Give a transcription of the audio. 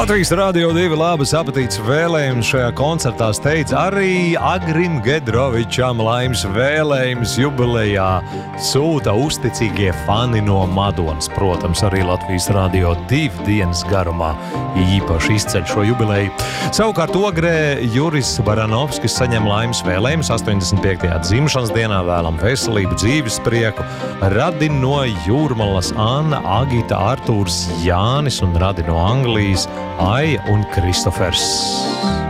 Latvijas Radio 2 labas apetītes vēlējums šajā koncertā teica arī Agrim Gedrovičam laimes vēlējums jubilejā sūta uzticīgie fani no Madonas. Protams, arī Latvijas Radio 2 dienas garumā īpaši izceļ šo jubileju. Savukārt Ogrē Juris Baranovskis saņem laimes vēlējumus 85. dzimšanas dienā, vēlam veselību, dzīves prieku. Radi no Jūrmalas Anna, Agita, Artūrs, Jānis un radi no Anglijas Aija un Kristofers.